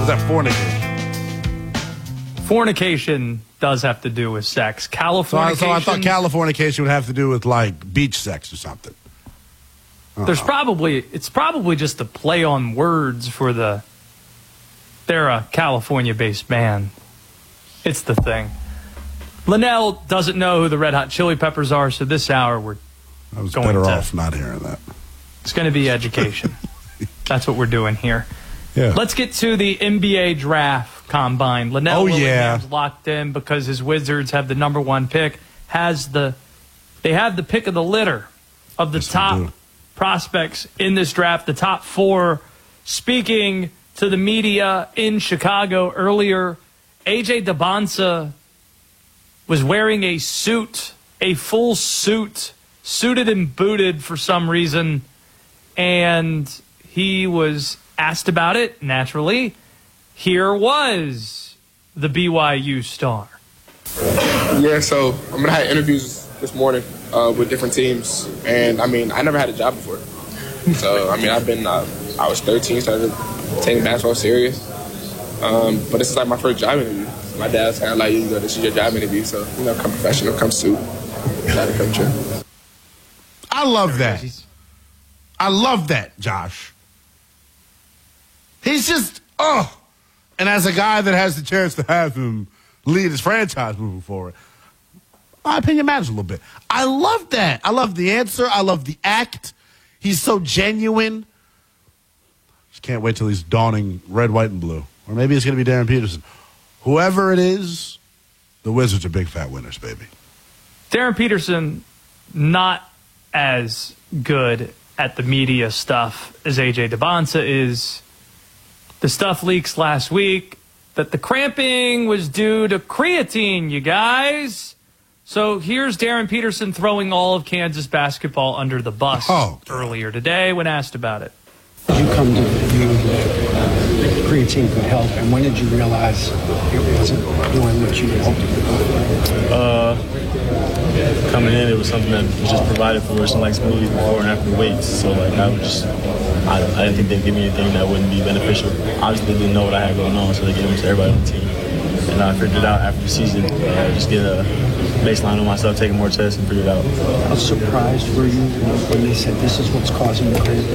is that fornication? Fornication does have to do with sex. Californication. So I thought Californication would have to do with like beach sex or something. It's probably just a play on words for they're a California-based band. It's the thing. Linnell doesn't know who the Red Hot Chili Peppers are, so this hour I was better off not hearing that. It's going to be education. That's what we're doing here. Yeah. Let's get to the NBA draft combine. Linnell Willingham's locked in because his Wizards have the #1 pick. They have the pick of the litter of the top prospects in this draft, the top 4. Speaking to the media in Chicago earlier, AJ Dybantsa was wearing a suit, a full suit, suited and booted for some reason, and he was asked about it, naturally. Here was the BYU star. Yeah, so I'm going to have interviews this morning with different teams, and, I mean, I never had a job before. So, I mean, I was 13, started taking basketball serious, but this is like my first job interview. My dad's kind of like, this is your job interview, so, come professional, come suit, try to come true. I love that. I love that, Josh. He's just, and as a guy that has the chance to have him lead his franchise moving forward, my opinion matters a little bit. I love that. I love the answer. I love the act. He's so genuine. Just can't wait till he's donning red, white, and blue. Or maybe it's going to be Darren Peterson. Whoever it is, the Wizards are big fat winners, baby. Darren Peterson, not as good at the media stuff as AJ Dybantsa is. The stuff leaks last week that the cramping was due to creatine, you guys. So here's Darren Peterson throwing all of Kansas basketball under the bus earlier today when asked about it. Did you come to the view that creatine could help, and when did you realize it wasn't doing what you hoped it would do? Coming in, it was something that was just provided for us in like smoothies before and after weights. So like I didn't think they'd give me anything that wouldn't be beneficial. Obviously, they didn't know what I had going on, so they gave them to everybody on the team. And I figured it out after the season. Just get a baseline on myself, taking more tests, and figure it out. How surprised were you when they said this is what's causing the cramp?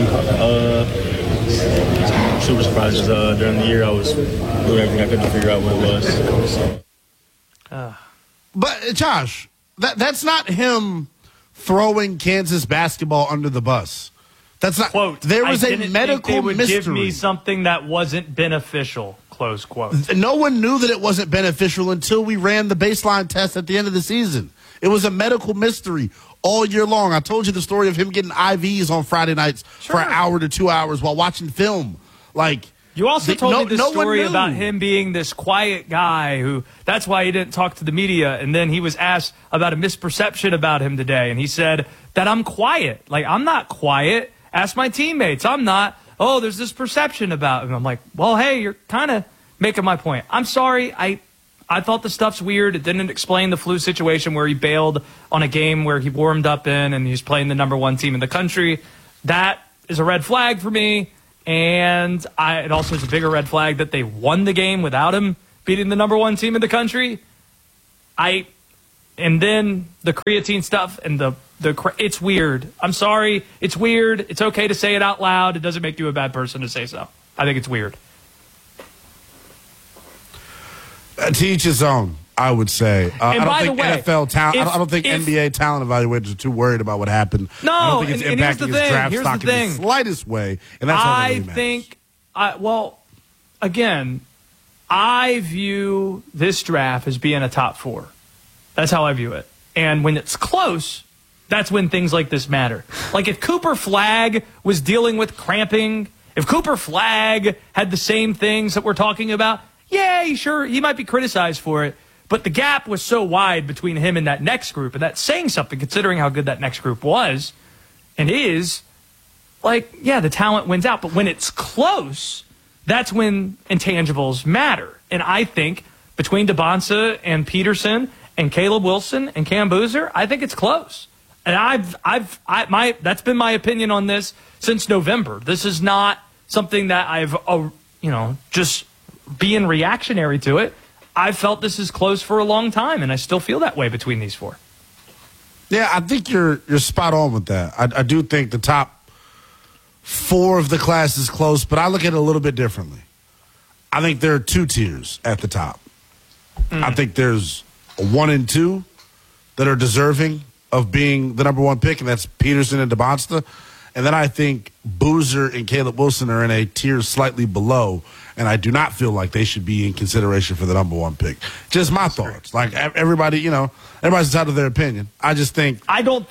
Super surprised. During the year, I was doing everything I could to figure out what it was. But, Josh, that's not him throwing Kansas basketball under the bus. That's not. Quote, there was a medical they would mystery. give me something that wasn't beneficial, close quote. No one knew that it wasn't beneficial until we ran the baseline test at the end of the season. It was a medical mystery all year long. I told you the story of him getting IVs on Friday nights for an hour to 2 hours while watching film. You also told me the story about him being this quiet guy who, that's why he didn't talk to the media. And then he was asked about a misperception about him today. And he said that I'm quiet. I'm not quiet. Ask my teammates. I'm not. Oh, there's this perception about him. I'm like, well, hey, you're kind of making my point. I'm sorry. I thought the stuff's weird. It didn't explain the flu situation where he bailed on a game where he warmed up in and he's playing the #1 team in the country. That is a red flag for me. And it also is a bigger red flag that they won the game without him beating the #1 team in the country. And then the creatine stuff and it's weird. I'm sorry. It's weird. It's okay to say it out loud. It doesn't make you a bad person to say so. I think it's weird. To each his own, I would say. I don't think NFL talent. I don't think NBA talent evaluators are too worried about what happened. No, I don't think it's impacting his draft stock in the slightest way. And that's all that really matters. Again, I view this draft as being a top 4. That's how I view it. And when it's close, that's when things like this matter. Like if Cooper Flagg was dealing with cramping, if Cooper Flagg had the same things that we're talking about, yeah, he might be criticized for it. But the gap was so wide between him and that next group, and that's saying something considering how good that next group was and is. The talent wins out. But when it's close, that's when intangibles matter. And I think between Dybantsa and Peterson and Caleb Wilson and Cam Boozer, I think it's close. And that's been my opinion on this since November. This is not something that I've just being reactionary to it, I've felt this is close for a long time, and I still feel that way between these four. Yeah, I think you're spot on with that. I do think the top four of the class is close, but I look at it a little bit differently. I think there are two tiers at the top. I think there's a 1 and 2 that are deserving of being the number one pick, and that's Peterson and DeBonsta. And then I think Boozer and Caleb Wilson are in a tier slightly below, and I do not feel like they should be in consideration for the number one pick. Just my thoughts. Like, everybody, everybody's entitled to their opinion. I don't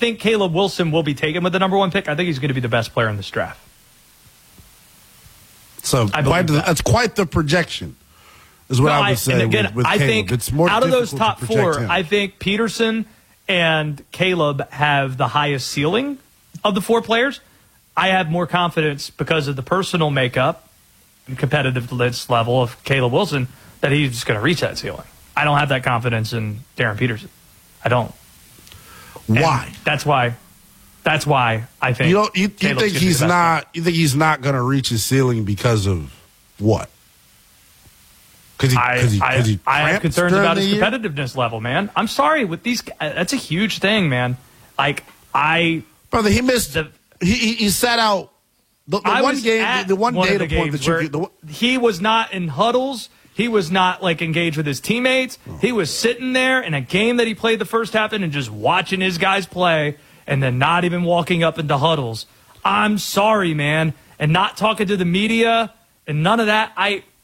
So that's quite the projection, is what I would say. And again, with I Caleb. think It's more out of those difficult top to project four, him. I think Peterson and Caleb have the highest ceiling of the four players. I have more confidence because of the personal makeup and competitiveness level of Caleb Wilson that he's just going to reach that ceiling. I don't have that confidence in Darren Peterson. I don't. Why? And that's why I think you think he's not. You think he's not going to reach his ceiling because of what? Because I have concerns about his competitiveness level, man. I'm sorry with these. That's a huge thing, man. Brother, he missed. He sat out the one game. The one data point that you. He was not in huddles. He was not engaged with his teammates. Oh. He was sitting there in a game that he played the first half in and just watching his guys play, and then not even walking up into huddles. I'm sorry, man, and not talking to the media and none of that.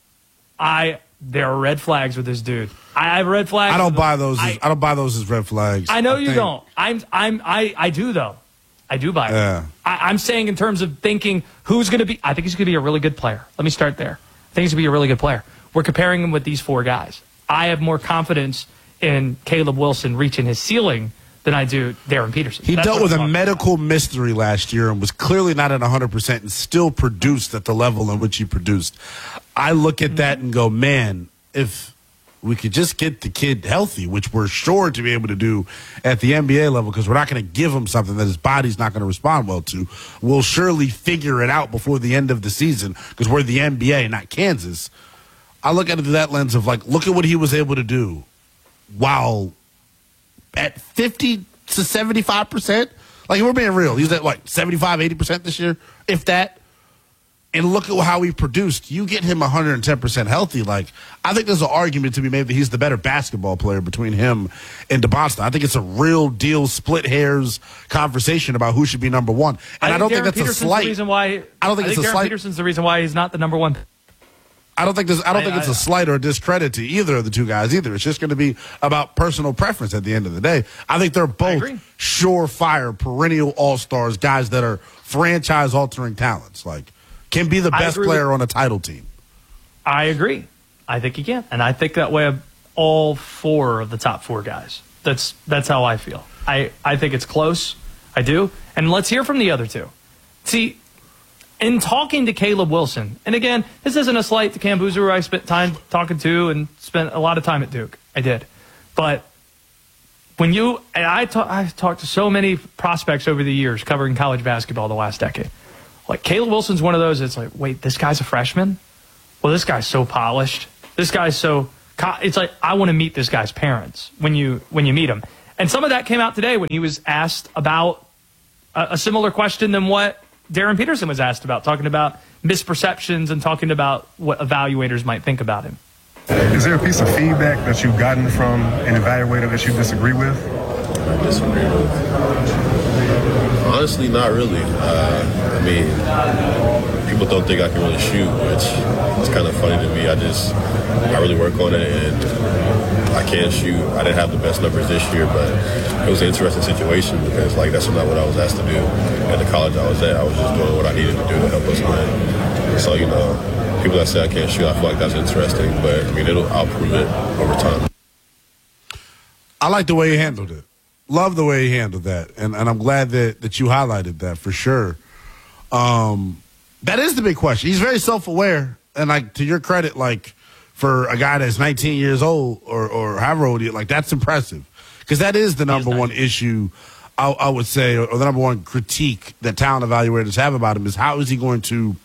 There are red flags with this dude. I have red flags. I don't buy those. I don't buy those as red flags. I know you don't. I do though. I do buy it. Yeah. I'm saying in terms of thinking who's going to be. I think he's going to be a really good player. Let me start there. I think he's going to be a really good player. We're comparing him with these four guys. I have more confidence in Caleb Wilson reaching his ceiling than I do Darren Peterson. He dealt with a medical mystery last year and was clearly not at 100% and still produced at the level in which he produced. I look at that and go, man, if we could just get the kid healthy, which we're sure to be able to do at the NBA level because we're not going to give him something that his body's not going to respond well to, we'll surely figure it out before the end of the season because we're the NBA, not Kansas. I look at it through that lens of look at what he was able to do while at 50 to 75%. If we're being real, he's at 75, 80% this year, if that. And look at how he produced. You get him 110% healthy. I think there's an argument to be made that he's the better basketball player between him and DeBonsta. I think it's a real deal, split hairs conversation about who should be number one. And I don't think that's a slight. I don't think it's a slight. Peterson's the reason why he's not the number one. I don't think it's a slight or a discredit to either of the two guys either. It's just going to be about personal preference at the end of the day. I think they're both surefire, perennial all-stars, guys that are franchise-altering talents. Can be the best player on a title team. I agree. I think he can. And I think that way of all four of the top four guys. That's how I feel. I think it's close. I do. And let's hear from the other two. See, in talking to Caleb Wilson, and again, this isn't a slight to Cam Boozer, who I spent time talking to and spent a lot of time at Duke. I did. But I've talked to so many prospects over the years covering college basketball the last decade. Caleb Wilson's one of those that's wait, this guy's a freshman? Well, this guy's so polished. This guy's so... It's I want to meet this guy's parents when you meet him. And some of that came out today when he was asked about a similar question than what Darren Peterson was asked about, talking about misperceptions and talking about what evaluators might think about him. Is there a piece of feedback that you've gotten from an evaluator that you disagree with? I disagree with? Honestly, not really. People don't think I can really shoot, which is kind of funny to me. I really work on it, and I can shoot. I didn't have the best numbers this year, but it was an interesting situation because, that's not what I was asked to do at the college I was at. I was just doing what I needed to do to help us win. So, people that say I can't shoot, I feel like that's interesting, but, I'll prove it over time. I like the way he handled it. Love the way he handled that, and I'm glad that you highlighted that for sure. That is the big question. He's very self-aware, and to your credit, for a guy that's 19 years old or however old he is, that's impressive because that is the number one issue I would say, or the number one critique that talent evaluators have about him is how is he going to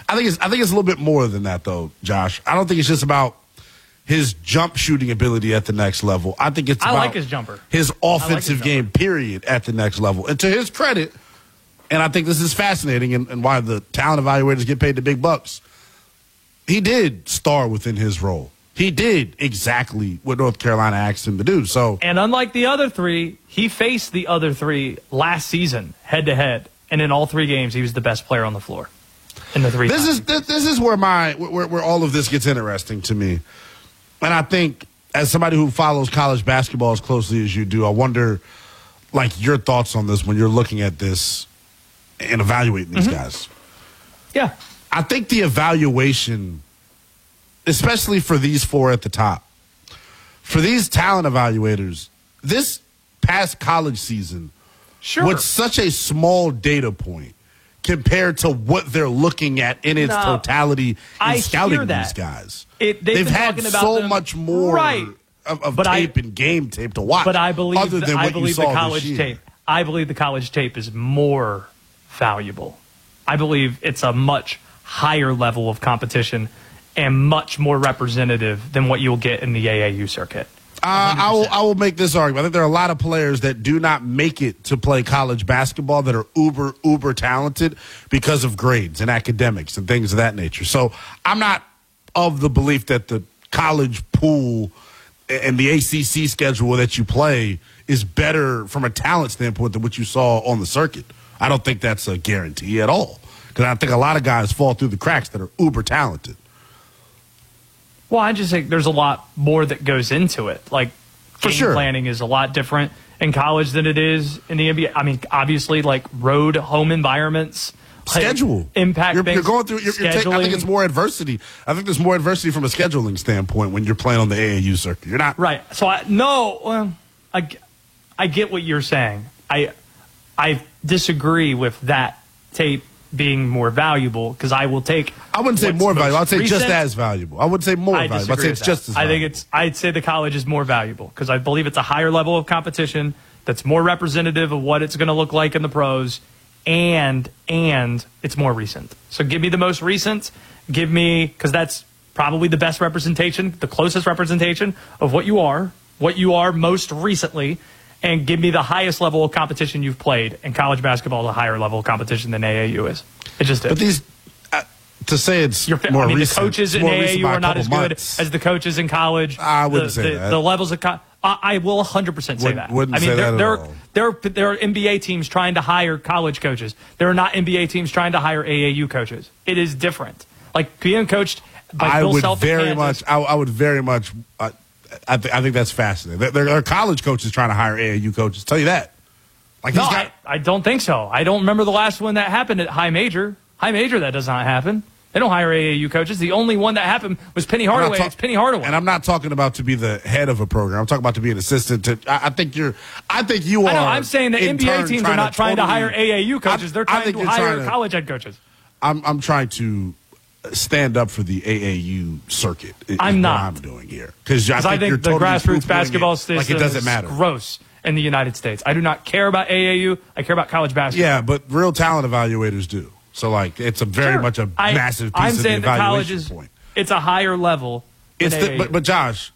I think it's a little bit more than that, though, Josh. I don't think it's just about his jump shooting ability at the next level. I think it's about like his jumper. His offensive game, period, at the next level. And to his credit, and I think this is fascinating and why the talent evaluators get paid the big bucks, he did star within his role. He did exactly what North Carolina asked him to do. So, and unlike the other three, he faced the other three last season head-to-head. And in all 3 games, he was the best player on the floor. In the 3 This is where where all of this gets interesting to me. And I think as somebody who follows college basketball as closely as you do, I wonder, like, your thoughts on this when you're looking at this and evaluating these guys. Yeah. I think the evaluation, especially for these 4 at the top, for these talent evaluators, this past college season was such a small data point compared to what they're looking at in its totality in scouting these guys. They've had so much more of tape and game tape to watch. But I believe, other than what you saw the college this year. tape. I believe the college tape is more valuable. I believe it's a much higher level of competition and much more representative than what you'll get in the AAU circuit. I will make this argument. I think there are a lot of players that do not make it to play college basketball that are uber talented because of grades and academics and things of that nature. So I'm not of the belief that the college pool and the ACC schedule that you play is better from a talent standpoint than what you saw on the circuit. I don't think that's a guarantee at all, because I think a lot of guys fall through the cracks that are uber talented. Well, I just think there's a lot more that goes into it. Like, game planning is a lot different in college than it is in the NBA. I mean, obviously, like road home environments, schedule impact. You're going through. I think it's more adversity. I think there's more adversity from a scheduling standpoint when you're playing on the AAU circuit. You're not right. So I get what you're saying. I disagree with that tape being more valuable, because I will take. I wouldn't say more valuable. I'd say just as valuable. I wouldn't say more valuable. I'd say it's just as valuable. I'd say the college is more valuable, because I believe it's a higher level of competition that's more representative of what it's going to look like in the pros, and it's more recent. So give me the most recent. Give me, because that's probably the best representation, the closest representation of what you are most recently. And give me the highest level of competition you've played. And college basketball is a higher level of competition than AAU is. It just is. But these, to say it's more recent, the coaches in AAU are not as good as the coaches in college. I wouldn't say that. The levels of I will 100% say that. Wouldn't say that at all. There are NBA teams trying to hire college coaches. There are not NBA teams trying to hire AAU coaches. It is different. Like being coached by Bill Self in Kansas. I would very much. I think that's fascinating. There are college coaches trying to hire AAU coaches. Tell you that. I don't think so. I don't remember the last one that happened at High Major. High Major, that does not happen. They don't hire AAU coaches. The only one that happened was Penny Hardaway. It's Penny Hardaway. And I'm not talking about to be the head of a program. I'm talking about to be an assistant. I think you are. I know. I'm saying the NBA teams are not trying to hire AAU coaches. They're trying to hire college head coaches. I'm trying to stand up for the AAU circuit. I'm not. What I'm doing here, because I think the totally grassroots basketball system like it doesn't matter. Is gross in the United States. I do not care about AAU. I care about college basketball. Yeah, but real talent evaluators do. So it's a very much a massive piece of the evaluation point. It's a higher level. But Josh,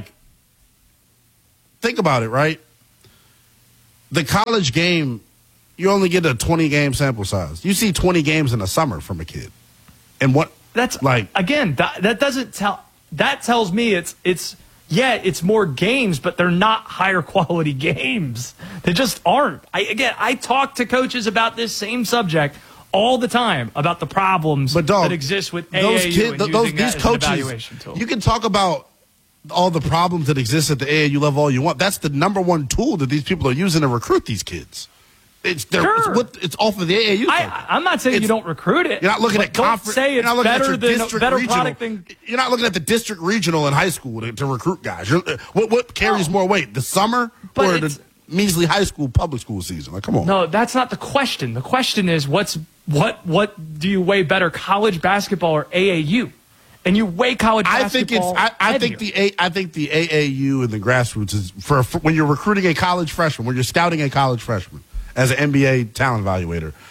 think about it, right? The college game, you only get a 20-game sample size. You see 20 games in a summer from a kid, and what? That's again. That doesn't tell. That tells me it's more games, but they're not higher quality games. They just aren't. I talk to coaches about this same subject all the time, about the problems that exist with AAU and using that as an evaluation tool. You can talk about all the problems that exist at the AAU level all you want. That's the number one tool that these people are using to recruit these kids. It's off of the AAU. I'm not saying you don't recruit it. You're not looking at conference. Say it's better than a better product than. You're not looking at the district regional in high school to recruit guys. What carries more weight, the summer or the measly high school public school season? Come on. No, that's not the question. The question is what do you weigh better, college basketball or AAU? And you weigh college basketball. I think the AAU and the grassroots is for when you're recruiting a college freshman, when you're scouting a college freshman as an NBA talent evaluator,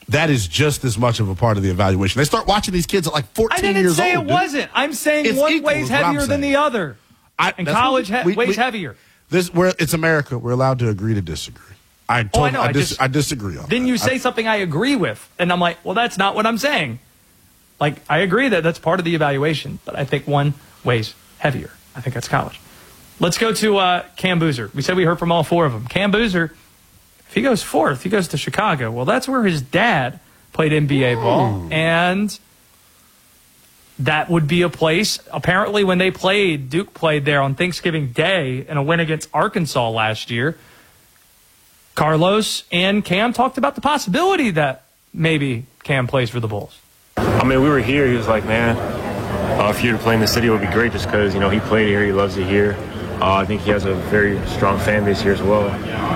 that is just as much of a part of the evaluation. They start watching these kids at like 14 I didn't years say old. It wasn't. I'm saying It's one equal, weighs is what I'm heavier than saying. the other. And that's college what weighs heavier. It's America. We're allowed to agree to disagree. I know. I disagree on Then that. you say something I agree with, and I'm like, well, that's not what I'm saying. Like, I agree that that's part of the evaluation, but I think one weighs heavier. I think that's college. Let's go to Cam Boozer. We said we heard from all four of them. Cam Boozer, if he goes fourth, he goes to Chicago. Well, that's where his dad played NBA ball, and that would be a place. Apparently, when they played, Duke played there on Thanksgiving Day in a win against Arkansas last year. Carlos and Cam talked about the possibility that maybe Cam plays for the Bulls. I mean, we were here. He was like, man, if you were to play in the city, it would be great just because, he played here. He loves it here. I think he has a very strong fan base here as well.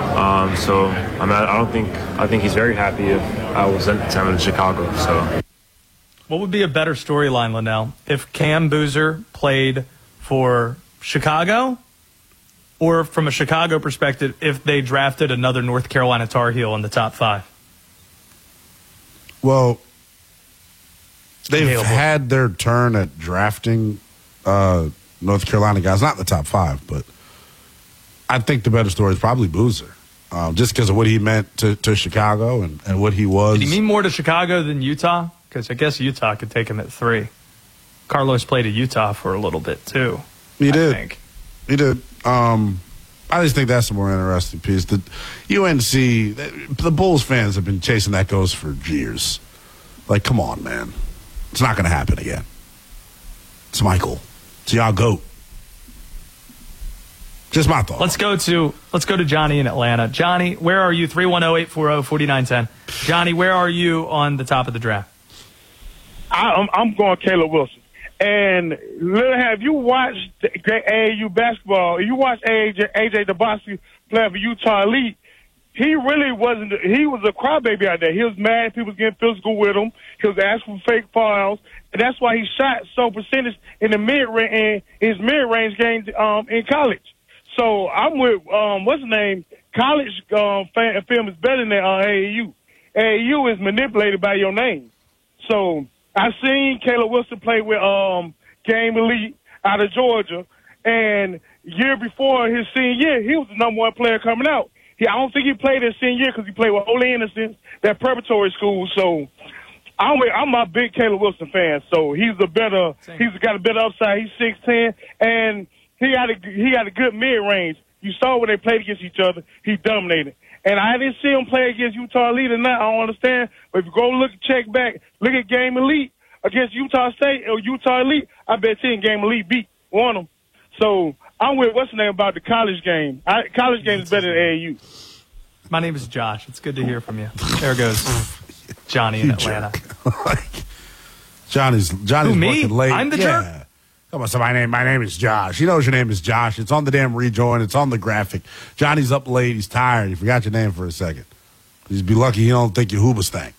I think he's very happy if I was sent to Chicago. So, what would be a better storyline, Linnell, if Cam Boozer played for Chicago, or from a Chicago perspective, if they drafted another North Carolina Tar Heel in the top 5? Well, they've had their turn at drafting North Carolina guys, not in the top 5, but I think the better story is probably Boozer, just because of what he meant to Chicago and what he was. Did he mean more to Chicago than Utah? Because I guess Utah could take him at 3. Carlos played at Utah for a little bit, too. He did. I think. He did. I just think that's a more interesting piece. The UNC, the Bulls fans have been chasing that ghost for years. Like, come on, man. It's not going to happen again. It's Michael. It's y'all GOAT. Just my thought. Let's go to Johnny in Atlanta. Johnny, where are you? 310-840-4910. Johnny, where are you on the top of the draft? I'm going Caleb Wilson. And have you watched AAU basketball? You watched AJ DeBoski play for Utah Elite. He really wasn't. He was a crybaby out there. He was mad. People was getting physical with him. He was asking for fake fouls, and that's why he shot so percentage in the his mid range game in college. So I'm with what's his name? College film is better than AAU. AAU is manipulated by your name. So I seen Caleb Wilson play with Game Elite out of Georgia, and year before his senior year, he was the number 1 player coming out. I don't think he played his senior year because he played with Holy Innocents, that preparatory school. So I'm a big Caleb Wilson fan. So he's got a better upside. He's 6'10", and he had a good mid range. You saw when they played against each other, he dominated. And I didn't see him play against Utah Elite or not. I don't understand. But if you go check back, look at Game Elite against Utah State or Utah Elite, I bet Game Elite won them. So I'm with what's the name about the college game. College game is better than AAU. My name is Josh. It's good to hear from you. There goes Johnny in Atlanta. Johnny's Who, me? working late. I'm the jerk? Come on, so my name is Josh. He knows your name is Josh. It's on the damn rejoin. It's on the graphic. Johnny's up late. He's tired. You forgot your name for a second. Just be lucky he don't think your hoobah stank.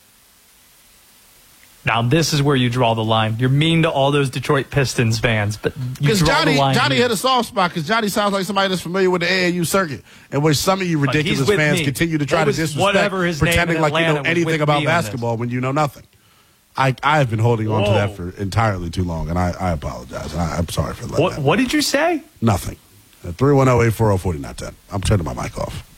Now, this is where you draw the line. You're mean to all those Detroit Pistons fans, but you draw the line. Johnny hit a soft spot because Johnny sounds like somebody that's familiar with the AAU circuit, and which some of you ridiculous fans continue to try to disrespect, pretending like you know anything about basketball when you know nothing. I have been holding on to that for entirely too long, and I apologize. I'm sorry for that. What did you say? Nothing. 310-840-4910. I'm turning my mic off.